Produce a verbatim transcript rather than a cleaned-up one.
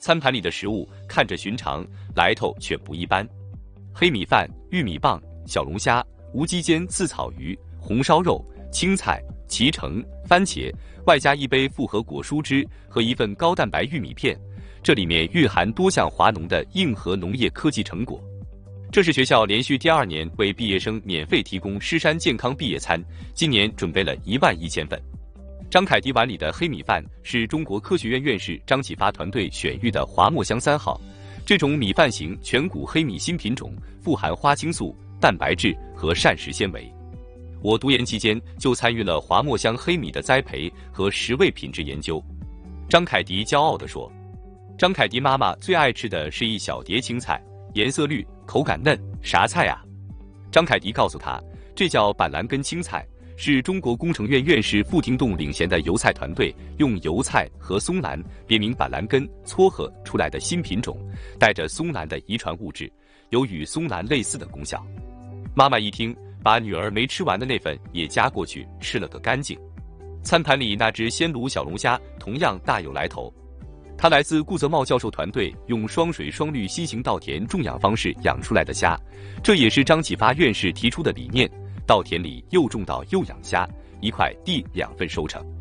餐盘里的食物看着寻常，来头却不一般。黑米饭、玉米棒、小龙虾、无鸡煎刺草鱼、红烧肉、青菜、脐橙、番茄，外加一杯复合果蔬汁和一份高蛋白玉米片，这里面蕴含多项华农的硬核农业科技成果。这是学校连续第二年为毕业生免费提供狮山健康毕业餐，今年准备了一万一千份。张凯迪碗里的黑米饭是中国科学院院士张启发团队选育的华墨香三号，这种米饭型全谷黑米新品种富含花青素、蛋白质和膳食纤维。我读研期间就参与了华墨香黑米的栽培和食味品质研究。张凯迪骄傲地说，张凯迪妈妈最爱吃的是一小碟青菜，颜色绿，口感嫩，啥菜啊？张凯迪告诉他，这叫板蓝根青菜，是中国工程院院士傅廷栋领衔的油菜团队用油菜和松兰别名板蓝根撮合出来的新品种，带着松兰的遗传物质，有与松兰类似的功效。妈妈一听，把女儿没吃完的那份也夹过去吃了个干净。餐盘里那只鲜卤小龙虾同样大有来头，它来自顾泽茂教授团队用双水双绿新型稻田种养方式养出来的虾，这也是张启发院士提出的理念，稻田里又种稻又养虾，一块地两份收成。